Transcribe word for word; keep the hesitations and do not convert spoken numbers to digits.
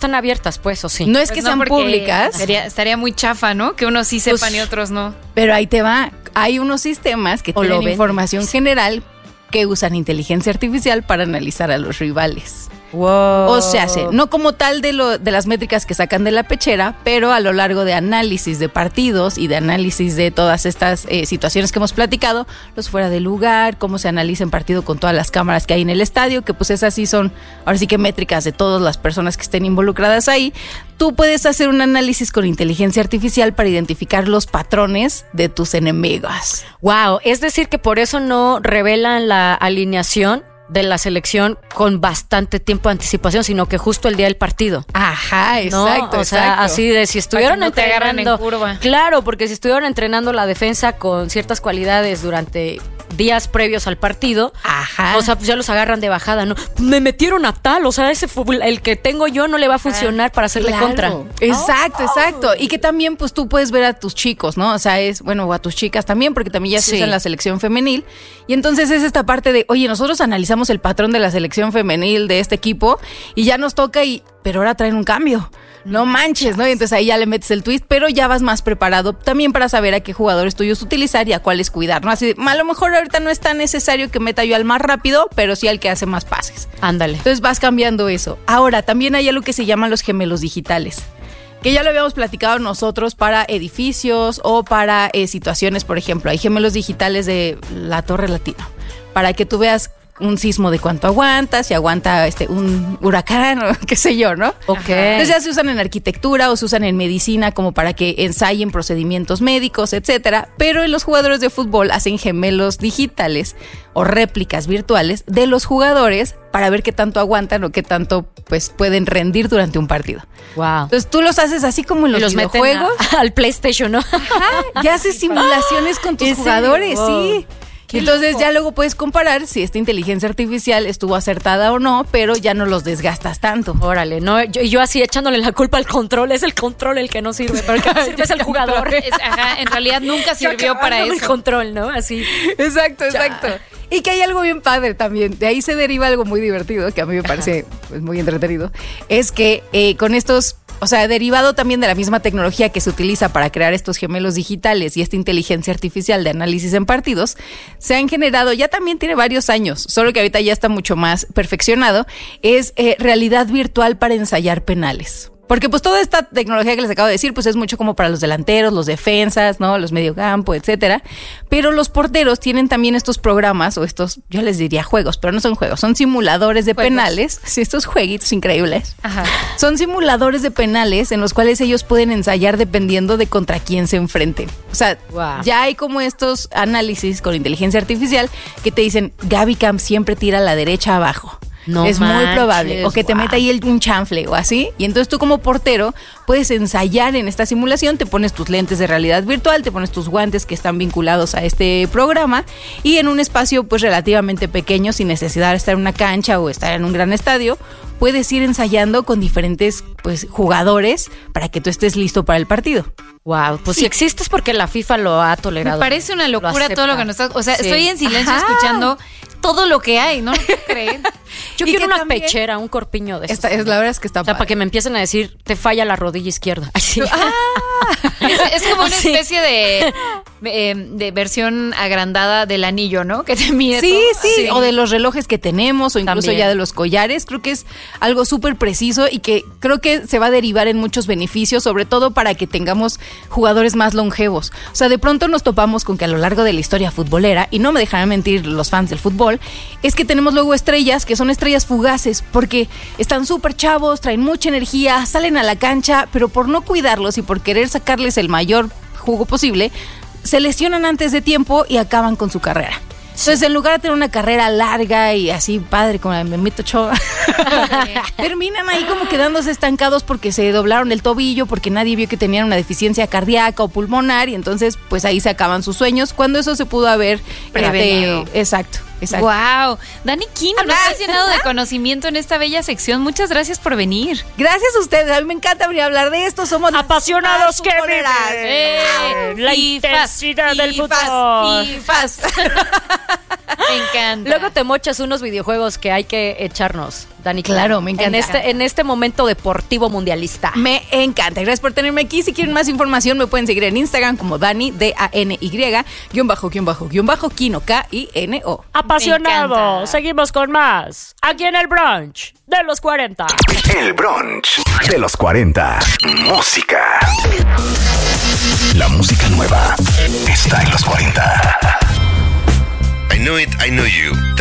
están abiertas, pues, ¿o sí? No es Pues que no, sean porque públicas. Sería, estaría muy chafa, ¿no? Que unos sí sepan Pues, y otros no. Pero ahí te va. Hay unos sistemas que O lo tienen venden. información general que usan inteligencia artificial para analizar a los rivales. Wow. O sea, se- no como tal de, lo, de las métricas que sacan de la pechera, pero a lo largo de análisis de partidos y de análisis de todas estas eh, situaciones que hemos platicado, los fuera de lugar, cómo se analiza en partido con todas las cámaras que hay en el estadio, que pues esas sí son, ahora sí que métricas de todas las personas que estén involucradas ahí. Tú puedes hacer un análisis con inteligencia artificial para identificar los patrones de tus enemigos. Wow, es decir que por eso no revelan la alineación de la selección con bastante tiempo de anticipación, sino que justo el día del partido. Ajá, ¿No? exacto, o sea, exacto. así de si estuvieron Para que no te agarren en entrenando, curva. claro, porque si estuvieron entrenando la defensa con ciertas cualidades durante días previos al partido, Ajá. o sea, pues ya los agarran de bajada, ¿no? Me metieron a tal, o sea, ese fútbol, el que tengo yo no le va a funcionar para hacerle Claro. contra. Exacto, exacto. Y que también, pues tú puedes ver a tus chicos, ¿no? O sea, es, bueno, o a tus chicas también, porque también ya se Sí. usa en la selección femenil. Y entonces es esta parte de, oye, nosotros analizamos el patrón de la selección femenil de este equipo y ya nos toca y, pero ahora traen un cambio. No manches, ¿no? Y entonces ahí ya le metes el twist, pero ya vas más preparado también para saber a qué jugadores tuyos utilizar y a cuáles cuidar, ¿no? Así de, a lo mejor ahorita no es tan necesario que meta yo al más rápido, pero sí al que hace más pases. Ándale. Entonces vas cambiando eso. Ahora, también hay algo que se llaman los gemelos digitales, que ya lo habíamos platicado nosotros para edificios o para eh, situaciones, por ejemplo. Hay gemelos digitales de la Torre Latino, para que tú veas un sismo de cuánto aguanta, si aguanta este un huracán o qué sé yo, ¿no? Ok. Entonces ya se usan en arquitectura o se usan en medicina como para que ensayen procedimientos médicos, etcétera. Pero en los jugadores de fútbol hacen gemelos digitales o réplicas virtuales de los jugadores para ver qué tanto aguantan o qué tanto pues pueden rendir durante un partido. Wow. Entonces tú los haces así como en Y los, los meten videojuegos. a- al PlayStation, ¿no? Ajá, ya haces simulaciones con tus ¿En serio? jugadores, Wow. sí. Qué Entonces loco. ya luego puedes comparar si esta inteligencia artificial estuvo acertada o no, pero ya no los desgastas tanto. Órale, no, yo, y yo así echándole la culpa al control, es el control el que no sirve, pero el que no sirve es el jugador. Es- ajá, en realidad nunca Yo sirvió para acabándome eso. el control, ¿no? Así. Exacto, exacto. Y que hay algo bien padre también. De ahí se deriva algo muy divertido, que a mí me parece pues, muy entretenido. Es que eh, con estos, o sea, derivado también de la misma tecnología que se utiliza para crear estos gemelos digitales y esta inteligencia artificial de análisis en partidos, se han generado, ya también tiene varios años, solo que ahorita ya está mucho más perfeccionado, es eh, realidad virtual para ensayar penales. Porque pues toda esta tecnología que les acabo de decir, pues es mucho como para los delanteros, los defensas, ¿no? Los mediocampo, etcétera. Pero los porteros tienen también estos programas o estos, yo les diría juegos, pero no son juegos, son simuladores de Juegos. penales. Sí, estos jueguitos increíbles. Ajá. Son simuladores de penales en los cuales ellos pueden ensayar dependiendo de contra quién se enfrenten. O sea, Wow. ya hay como estos análisis con inteligencia artificial que te dicen, Gaby Camp siempre tira a la derecha abajo. No es muy manches, probable. O que te wow. meta ahí el- un chanfle o así. Y entonces tú como portero puedes ensayar en esta simulación, te pones tus lentes de realidad virtual, te pones tus guantes que están vinculados a este programa y en un espacio pues relativamente pequeño, sin necesidad de estar en una cancha o estar en un gran estadio, puedes ir ensayando con diferentes pues jugadores para que tú estés listo para el partido. Wow, pues si existe es porque la FIFA lo ha Me tolerado. parece una locura acepta. todo lo que nos estás... O sea, Sí. estoy en silencio Ajá. escuchando todo lo que hay, ¿no? ¿No puedo creer? Yo Y quiero que una también- pechera, un corpiño de esos. Esta, es la verdad es que está O sea, para padre. que me empiecen a decir, te falla la rodilla izquierda. Así. Es, es como una Sí. especie de, eh, de versión agrandada del anillo, ¿no? Que te mide Sí, todo. sí, o de los relojes que tenemos o incluso También. ya de los collares. Creo que es algo súper preciso y que creo que se va a derivar en muchos beneficios, sobre todo para que tengamos jugadores más longevos. O sea, de pronto nos topamos con que a lo largo de la historia futbolera, y no me dejarán mentir los fans del fútbol, es que tenemos luego estrellas que son estrellas fugaces porque están súper chavos, traen mucha energía, salen a la cancha, pero por no cuidarlos y por querer sacarles el mayor jugo posible, se lesionan antes de tiempo y acaban con su carrera. Entonces, en lugar de tener una carrera larga y así padre como la de Memito Ochoa, terminan ahí como quedándose estancados porque se doblaron el tobillo, porque nadie vio que tenían una deficiencia cardíaca o pulmonar y entonces pues ahí se acaban sus sueños, cuando eso se pudo haber Prevenido. este, exacto, exacto. Wow, Dani Quino, nos has llenado de conocimiento en esta bella sección. Muchas gracias por venir. Gracias a ustedes, a mí me encanta venir a hablar de esto, somos las Apasionados más que futboleras. viven. Eh, La fifas, intensidad del fifas, fútbol. fifas. Me encanta. Luego te mochas unos videojuegos que hay que echarnos, Dani. Claro, me encanta. En este, en este momento deportivo mundialista. Me encanta. Gracias por tenerme aquí. Si quieren más información, me pueden seguir en Instagram como Dani, D A N Y, guión bajo, guión bajo, guión bajo, Kino, K I N O. Apasionado. Seguimos con más. Aquí en el brunch de los cuarenta. El brunch de los cuarenta. Música. La música nueva está en los cuarenta. I Know It, I Know You.